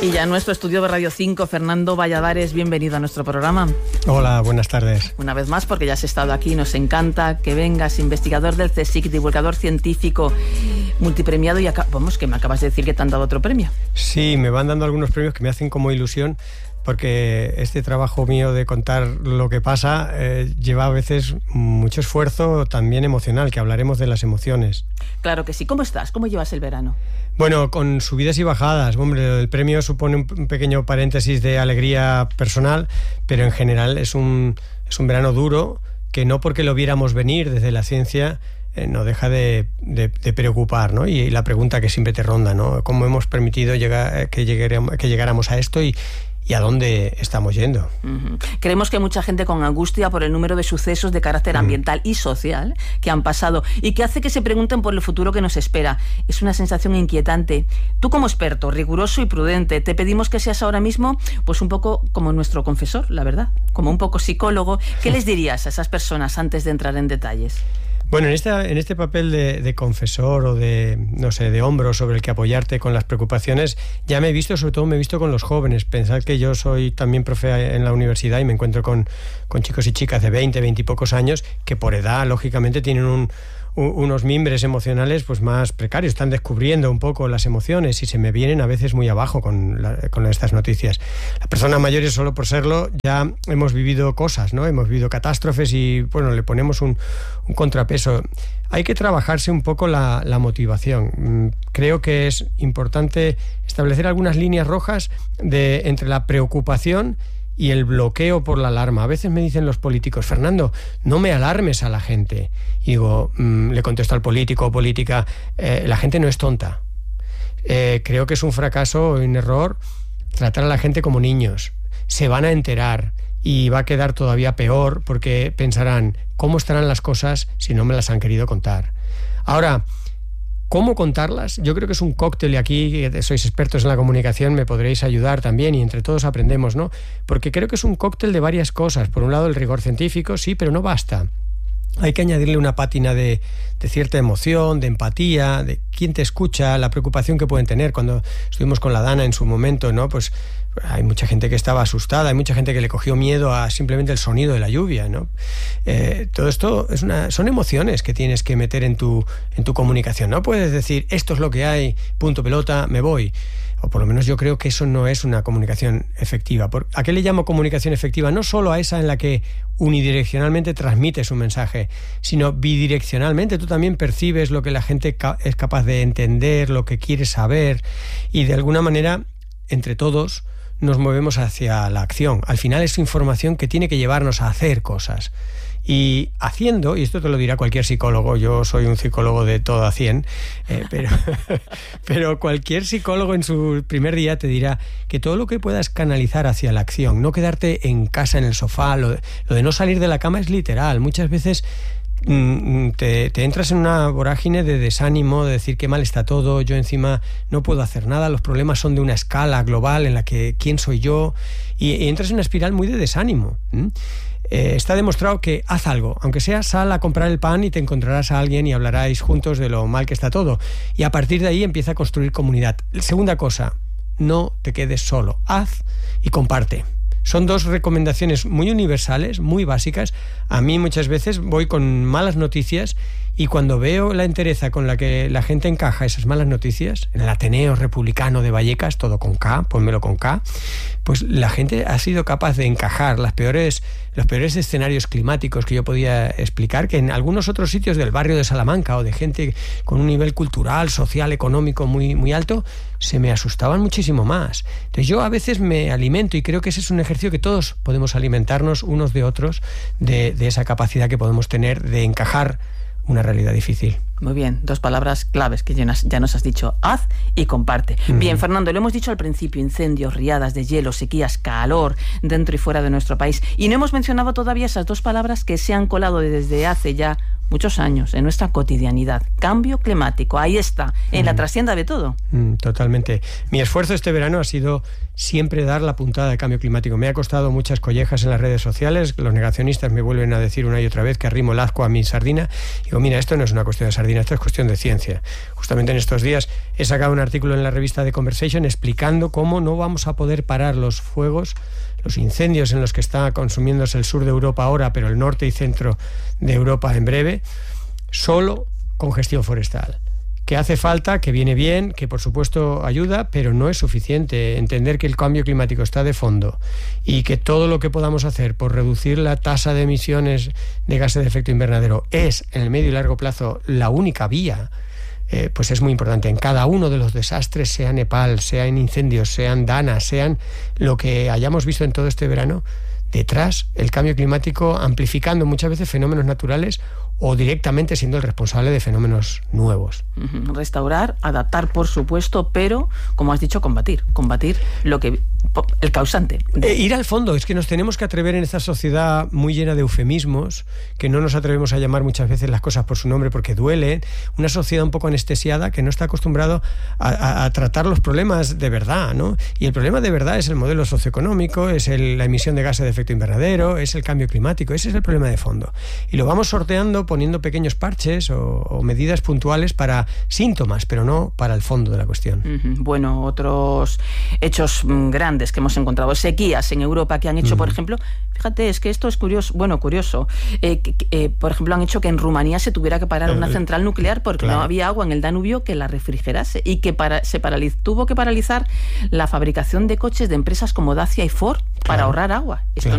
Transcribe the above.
Y ya en nuestro estudio de Radio 5, Fernando Valladares, bienvenido a nuestro programa. Hola, buenas tardes. Una vez más, porque ya has estado aquí, nos encanta que vengas, investigador del CSIC, divulgador científico, multipremiado y vamos, que me acabas de decir que te han dado otro premio. Sí, me van dando algunos premios que me hacen como ilusión, porque este trabajo mío de contar lo que pasa lleva a veces mucho esfuerzo también emocional, que hablaremos de las emociones. Claro que sí. ¿Cómo estás? ¿Cómo llevas el verano? Bueno, con subidas y bajadas. Hombre, el premio supone un pequeño paréntesis de alegría personal, pero en general es un verano duro que no porque lo viéramos venir desde la ciencia no deja de preocupar, ¿no? Y la pregunta que siempre te ronda, ¿no? ¿Cómo hemos permitido que llegáramos a esto y a dónde estamos yendo? Creemos que hay mucha gente con angustia por el número de sucesos de carácter ambiental y social que han pasado y que hace que se pregunten por el futuro que nos espera. Es una sensación inquietante. Tú, como experto, riguroso y prudente, te pedimos que seas ahora mismo pues un poco como nuestro confesor, la verdad, como un poco psicólogo. ¿Qué les dirías a esas personas antes de entrar en detalles? Bueno, en este papel de confesor o de hombro sobre el que apoyarte con las preocupaciones, ya me he visto, sobre todo me he visto con los jóvenes. Pensad que yo soy también profe en la universidad y me encuentro con chicos y chicas de 20 y pocos años que por edad, lógicamente, tienen unos mimbres emocionales pues más precarios, están descubriendo un poco las emociones y se me vienen a veces muy abajo con estas noticias. Las personas mayores, solo por serlo, ya hemos vivido cosas, ¿no? Hemos vivido catástrofes y bueno, le ponemos un contrapeso. Hay que trabajarse un poco la motivación. Creo que es importante establecer algunas líneas rojas entre la preocupación y el bloqueo por la alarma. A veces me dicen los políticos: Fernando, no me alarmes a la gente. Y digo, le contesto al político o política, la gente no es tonta. Creo que es un fracaso, un error, tratar a la gente como niños. Se van a enterar y va a quedar todavía peor porque pensarán, ¿cómo estarán las cosas si no me las han querido contar? Ahora, ¿cómo contarlas? Yo creo que es un cóctel y aquí sois expertos en la comunicación, me podréis ayudar también y entre todos aprendemos, ¿no? Porque creo que es un cóctel de varias cosas. Por un lado, el rigor científico, sí, pero no basta. Hay que añadirle una pátina de cierta emoción, de empatía, de quién te escucha, la preocupación que pueden tener. Cuando estuvimos con la Dana en su momento, ¿no? Pues hay mucha gente que estaba asustada, hay mucha gente que le cogió miedo a simplemente el sonido de la lluvia, ¿no? Todo esto son emociones que tienes que meter en tu comunicación. No puedes decir, esto es lo que hay, punto pelota, me voy. O por lo menos yo creo que eso no es una comunicación efectiva. ¿A qué le llamo comunicación efectiva? No solo a esa en la que unidireccionalmente transmites un mensaje, sino bidireccionalmente. Tú también percibes lo que la gente es capaz de entender, lo que quiere saber, y de alguna manera, entre todos, nos movemos hacia la acción. Al final es información que tiene que llevarnos a hacer cosas. Y haciendo, y esto te lo dirá cualquier psicólogo, yo soy un psicólogo de todo a 100, pero cualquier psicólogo en su primer día te dirá que todo lo que puedas canalizar hacia la acción, no quedarte en casa en el sofá, lo de no salir de la cama es literal. Muchas veces te entras en una vorágine de desánimo, de decir qué mal está todo, yo encima no puedo hacer nada, los problemas son de una escala global en la que ¿quién soy yo? Y entras en una espiral muy de desánimo. Está demostrado que haz algo, aunque sea sal a comprar el pan y te encontrarás a alguien y hablaráis juntos de lo mal que está todo. Y a partir de ahí empieza a construir comunidad. Segunda cosa, no te quedes solo, haz y comparte. Son dos recomendaciones muy universales, muy básicas. A mí muchas veces voy con malas noticias y cuando veo la entereza con la que la gente encaja esas malas noticias, en el Ateneo Republicano de Vallecas, todo con K, pónmelo con K, pues la gente ha sido capaz de encajar los peores escenarios climáticos que yo podía explicar, que en algunos otros sitios del barrio de Salamanca o de gente con un nivel cultural, social, económico muy, muy alto, se me asustaban muchísimo más. Entonces yo a veces me alimento y creo que ese es un ejercicio que todos podemos alimentarnos unos de otros, de esa capacidad que podemos tener de encajar una realidad difícil. Muy bien, dos palabras claves que ya nos has dicho: haz y comparte. Bien, Fernando, lo hemos dicho al principio: incendios, riadas de hielo, sequías, calor dentro y fuera de nuestro país. Y no hemos mencionado todavía esas dos palabras que se han colado desde hace ya muchos años, en nuestra cotidianidad. Cambio climático, ahí está, en la trastienda de todo. Totalmente. Mi esfuerzo este verano ha sido siempre dar la puntada de cambio climático. Me ha costado muchas collejas en las redes sociales. Los negacionistas me vuelven a decir una y otra vez que arrimo el ascua a mi sardina. Digo, mira, esto no es una cuestión de sardina, esto es cuestión de ciencia. Justamente en estos días he sacado un artículo en la revista The Conversation explicando cómo no vamos a poder parar los fuegos, los incendios en los que está consumiéndose el sur de Europa ahora, pero el norte y centro de Europa en breve, solo con gestión forestal. Que hace falta, que viene bien, que por supuesto ayuda, pero no es suficiente. Entender que el cambio climático está de fondo y que todo lo que podamos hacer por reducir la tasa de emisiones de gases de efecto invernadero es, en el medio y largo plazo, la única vía, pues es muy importante. En cada uno de los desastres, sea Nepal, sean incendios, sean Dana, sean lo que hayamos visto en todo este verano, detrás el cambio climático amplificando muchas veces fenómenos naturales o directamente siendo el responsable de fenómenos nuevos. Restaurar, adaptar, por supuesto, pero, como has dicho, combatir el causante. Ir al fondo, es que nos tenemos que atrever en esta sociedad muy llena de eufemismos, que no nos atrevemos a llamar muchas veces las cosas por su nombre porque duelen, una sociedad un poco anestesiada que no está acostumbrado a tratar los problemas de verdad, ¿no? Y el problema de verdad es el modelo socioeconómico, es la emisión de gases de efecto invernadero, es el cambio climático, ese es el problema de fondo. Y lo vamos sorteando poniendo pequeños parches o medidas puntuales para síntomas, pero no para el fondo de la cuestión. Bueno, otros hechos grandes que hemos encontrado, sequías en Europa que han hecho, por ejemplo, fíjate, es que esto es curioso, por ejemplo, han hecho que en Rumanía se tuviera que parar una central nuclear porque no había agua en el Danubio que la refrigerase y que tuvo que paralizar la fabricación de coches de empresas como Dacia y Ford para ahorrar agua. Esto